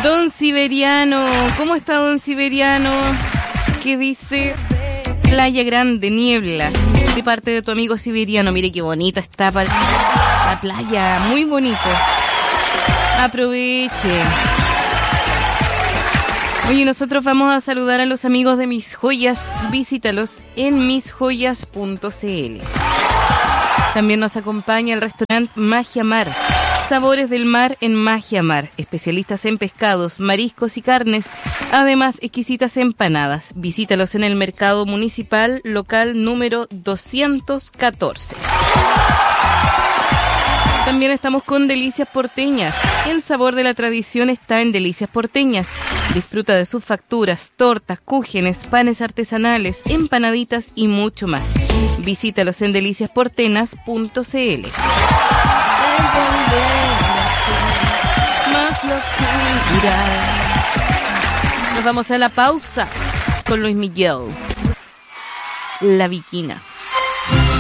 Don Siberiano, ¿cómo está Don Siberiano? ¿Qué dice? Playa Grande, niebla, de parte de tu amigo Siberiano. Mire qué bonita está la playa, muy bonito. Aproveche. Oye, nosotros vamos a saludar a los amigos de Mis Joyas. Visítalos en misjoyas.cl. También nos acompaña el restaurante Magia Mar. Sabores del mar en Magia Mar. Especialistas en pescados, mariscos y carnes. Además, exquisitas empanadas. Visítalos en el Mercado Municipal, local número 214. También estamos con Delicias Porteñas. El sabor de la tradición está en Delicias Porteñas. Disfruta de sus facturas, tortas, cúgenes, panes artesanales, empanaditas y mucho más. Visítalos en deliciasportenas.cl. Más lo cultural. Nos vamos a la pausa con Luis Miguel. La Viquina.